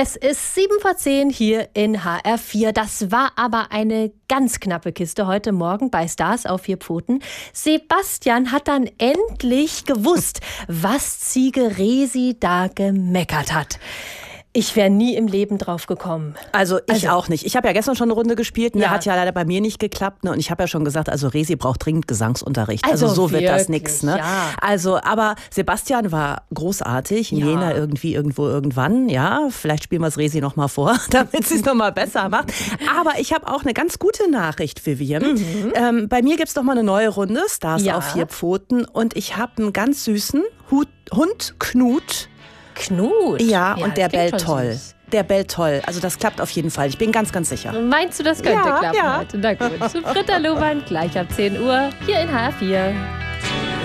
Es ist 7:10 hier in HR4. Das war aber eine ganz knappe Kiste heute Morgen bei Stars auf 4 Pfoten. Sebastian hat dann endlich gewusst, was Ziege Resi da gemeckert hat. Ich wäre nie im Leben drauf gekommen. Also ich auch nicht. Ich habe ja gestern schon eine Runde gespielt. Ja. Hat ja leider bei mir nicht geklappt. Ne? Und ich habe ja schon gesagt, also Resi braucht dringend Gesangsunterricht. Also so wird das nix. Ne? Ja. Also, aber Sebastian war großartig. In Jena irgendwie, irgendwo, irgendwann. Ja, vielleicht spielen wir es Resi noch mal vor, damit sie es noch mal besser macht. Aber ich habe auch eine ganz gute Nachricht, Vivian. Bei mir gibt's noch mal eine neue Runde, Stars auf 4 Pfoten. Und ich habe einen ganz süßen Hund, Knut. Knut? Ja, und der bellt schon toll. süß. Der bellt toll. Also das klappt auf jeden Fall. Ich bin ganz, ganz sicher. Meinst du, das könnte klappen ja. heute? Na gut. Britta Lohmann, gleich ab 10 Uhr hier in HR4.